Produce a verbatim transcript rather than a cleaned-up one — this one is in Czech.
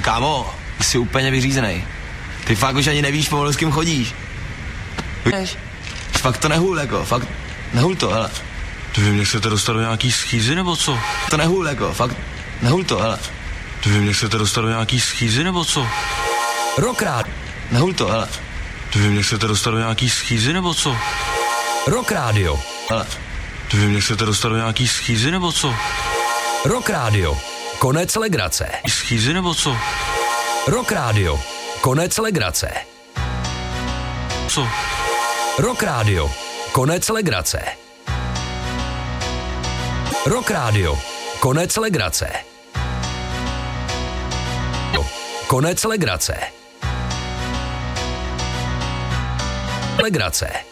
Kámo, jsi úplně vyřízenej. Ty fakt už ani nevíš pomalu, s kým chodíš. Víš? Fakt to nehůl, jako, fakt nehůl to, hele. Ty vy mě chcete dostat do nějaký schýzy, nebo co? To nehůl, jako, fakt nehůl to, hele. Ty vy mě chcete dostat do nějaký schýzy, nebo co? Rokrát. Nehůl to, hele. Ty vy mě chcete dostat do nějaký schýzy, nebo co? Rock Radio. Hele. Ty vy mě chcete dostat do nějaký schýzy, nebo co? Rock Radio. Konec legrace. Schýzy, nebo co? Rock Radio. Konec legrace. Co? Rock Radio. Konec legrace. Rock Radio. Konec legrace. Konec legrace. Legrace.